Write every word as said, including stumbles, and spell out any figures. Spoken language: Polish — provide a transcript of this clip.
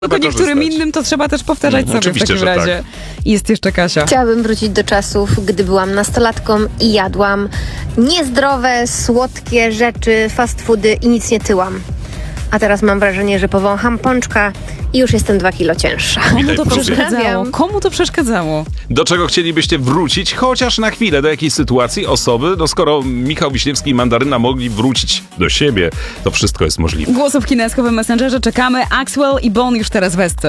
Tylko niektórym innym to trzeba też powtarzać no, sobie w takim razie. Tak. Jest jeszcze Kasia. Chciałabym wrócić do czasów, gdy byłam nastolatką i jadłam niezdrowe, słodkie rzeczy, fast foody i nic nie tyłam. A teraz mam wrażenie, że powącham pączka i już jestem dwa kilo cięższa. Komu to przeszkadzało? Komu to przeszkadzało? Do czego chcielibyście wrócić, chociaż na chwilę, do jakiej sytuacji, osoby? No skoro Michał Wiśniewski i Mandaryna mogli wrócić do siebie, to wszystko jest możliwe. Głosów w Kineskowym Messengerze czekamy. Axwell i Bon już teraz w Esce.